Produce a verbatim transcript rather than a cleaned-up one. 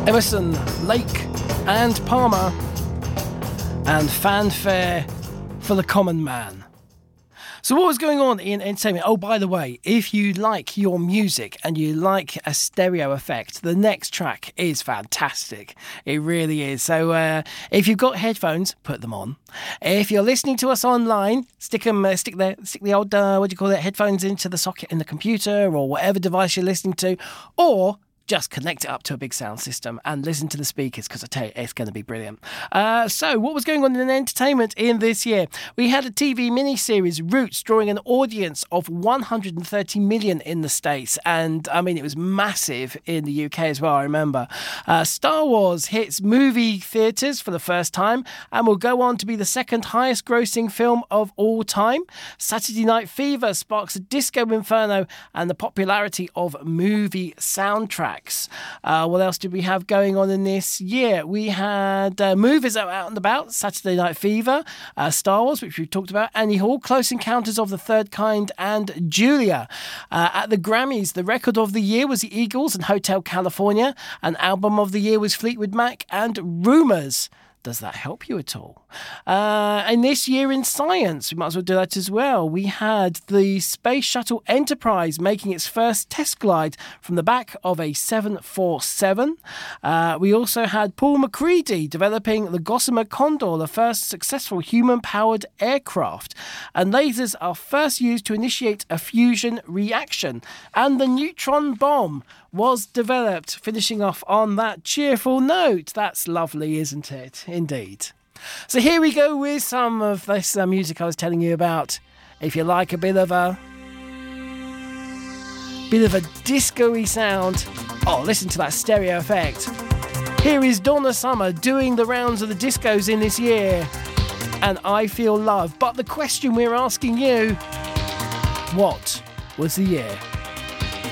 Emerson, Lake and Palmer, and Fanfare for the Common Man. So what was going on in entertainment? Oh, by the way, if you like your music and you like a stereo effect, the next track is fantastic. It really is. So uh, if you've got headphones, put them on. If you're listening to us online, stick them, uh, stick the stick the old uh, what do you call it, headphones into the socket in the computer or whatever device you're listening to, or just connect it up to a big sound system and listen to the speakers, because I tell you, it's going to be brilliant. Uh, so, what was going on in entertainment in this year? We had a T V miniseries, Roots, drawing an audience of one hundred thirty million in the States. And, I mean, it was massive in the U K as well, I remember. Uh, Star Wars hits movie theatres for the first time and will go on to be the second highest grossing film of all time. Saturday Night Fever sparks a disco inferno and the popularity of movie soundtracks. Uh, what else did we have going on in this year? We had uh, movies that were out and about. Saturday Night Fever, uh, Star Wars, which we talked about, Annie Hall, Close Encounters of the Third Kind, and Julia. Uh, at the Grammys, the record of the year was the Eagles and Hotel California. An album of the year was Fleetwood Mac and Rumours. Does that help you at all? Uh, and this year in science, we might as well do that as well. We had the Space Shuttle Enterprise making its first test glide from the back of a seven forty-seven. Uh, we also had Paul McCready developing the Gossamer Condor, the first successful human-powered aircraft. And lasers are first used to initiate a fusion reaction. And the neutron bomb was developed, finishing off on that cheerful note. That's lovely, isn't it? Indeed. So here we go with some of this uh, music I was telling you about. If you like a bit of a bit of a disco-y sound, oh, listen to that stereo effect. Here is Donna Summer doing the rounds of the discos in this year, and I Feel Love. But the question we're asking you, what was the year?